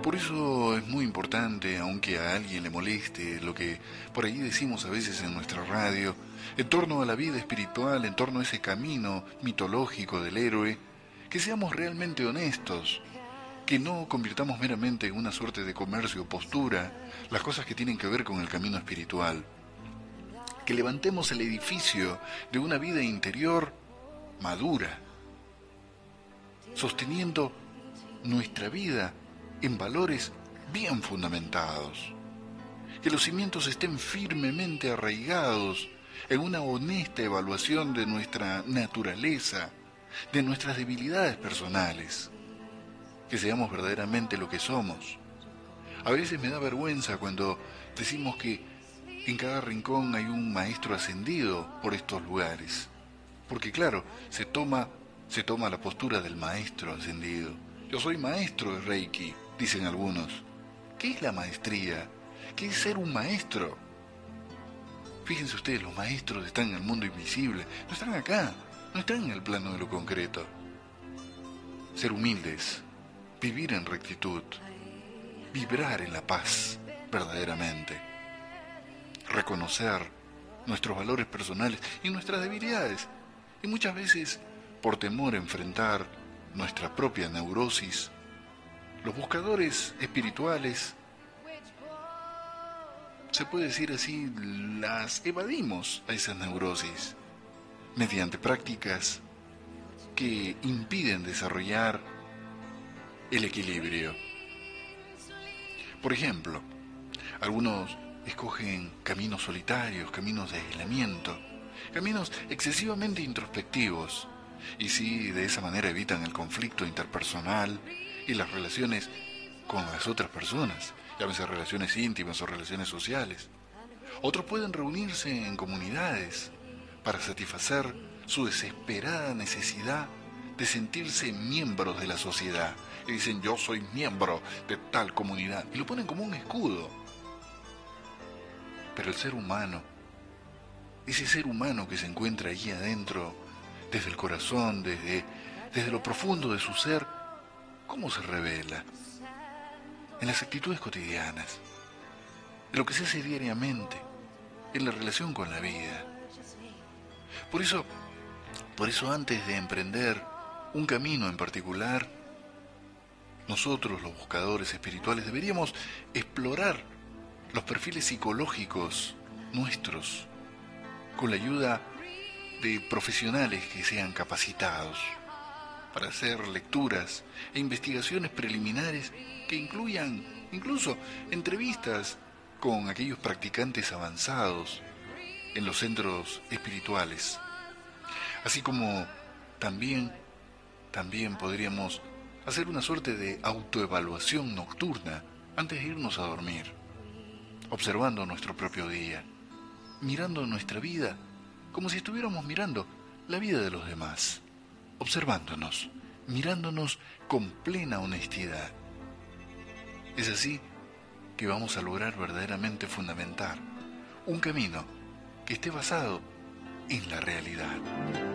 Por eso es muy importante, aunque a alguien le moleste, lo que por ahí decimos a veces en nuestra radio, en torno a la vida espiritual, en torno a ese camino mitológico del héroe, que seamos realmente honestos, que no convirtamos meramente en una suerte de comercio o postura las cosas que tienen que ver con el camino espiritual, que levantemos el edificio de una vida interior madura, sosteniendo nuestra vida en valores bien fundamentados, que los cimientos estén firmemente arraigados en una honesta evaluación de nuestra naturaleza, de nuestras debilidades personales, que seamos verdaderamente lo que somos. A veces me da vergüenza cuando decimos que en cada rincón hay un maestro ascendido por estos lugares, porque claro, se toma la postura del maestro ascendido. Yo soy maestro de Reiki, dicen algunos. ¿Qué es la maestría? ¿Qué es ser un maestro? Fíjense ustedes, los maestros están en el mundo invisible, no están acá, no están en el plano de lo concreto. Ser humildes, vivir en rectitud, vibrar en la paz verdaderamente, reconocer nuestros valores personales y nuestras debilidades, y muchas veces, por temor a enfrentar nuestra propia neurosis, los buscadores espirituales, se puede decir así, las evadimos a esas neurosis mediante prácticas que impiden desarrollar el equilibrio. Por ejemplo, algunos escogen caminos solitarios, caminos de aislamiento, caminos excesivamente introspectivos, y sí, de esa manera evitan el conflicto interpersonal y las relaciones con las otras personas, llámese relaciones íntimas o relaciones sociales. Otros pueden reunirse en comunidades para satisfacer su desesperada necesidad de sentirse miembros de la sociedad. Y dicen, yo soy miembro de tal comunidad, y lo ponen como un escudo. Pero el ser humano, ese ser humano que se encuentra allí adentro, desde el corazón, desde lo profundo de su ser, ¿cómo se revela? En las actitudes cotidianas, en lo que se hace diariamente, en la relación con la vida. Por eso antes de emprender un camino en particular, nosotros los buscadores espirituales deberíamos explorar los perfiles psicológicos nuestros con la ayuda de profesionales que sean capacitados para hacer lecturas e investigaciones preliminares que incluyan incluso entrevistas con aquellos practicantes avanzados en los centros espirituales. Así como también podríamos hacer una suerte de autoevaluación nocturna antes de irnos a dormir, observando nuestro propio día, mirando nuestra vida como si estuviéramos mirando la vida de los demás, observándonos, mirándonos con plena honestidad. Es así que vamos a lograr verdaderamente fundamentar un camino que esté basado en la realidad.